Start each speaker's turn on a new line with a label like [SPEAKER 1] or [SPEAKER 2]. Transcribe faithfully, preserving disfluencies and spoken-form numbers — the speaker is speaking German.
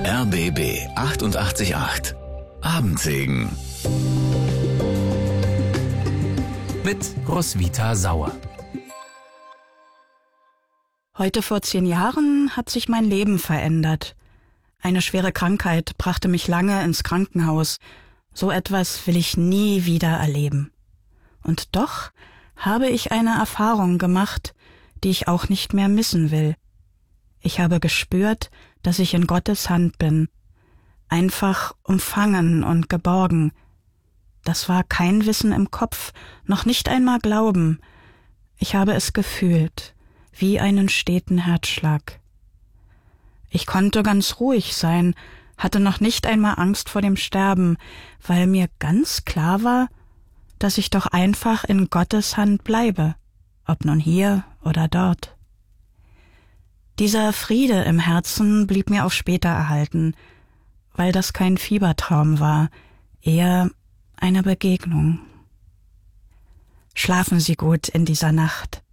[SPEAKER 1] R B B achtundachtzig Komma acht Abendsegen mit Roswitha Sauer.
[SPEAKER 2] Heute vor zehn Jahren hat sich mein Leben verändert. Eine schwere Krankheit brachte mich lange ins Krankenhaus. So etwas will ich nie wieder erleben. Und doch habe ich eine Erfahrung gemacht, die ich auch nicht mehr missen will. Ich habe gespürt, dass ich in Gottes Hand bin. Einfach umfangen und geborgen. Das war kein Wissen im Kopf, noch nicht einmal Glauben. Ich habe es gefühlt, wie einen steten Herzschlag. Ich konnte ganz ruhig sein, hatte noch nicht einmal Angst vor dem Sterben, weil mir ganz klar war, dass ich doch einfach in Gottes Hand bleibe, ob nun hier oder dort. Dieser Friede im Herzen blieb mir auch später erhalten, weil das kein Fiebertraum war, eher eine Begegnung. Schlafen Sie gut in dieser Nacht.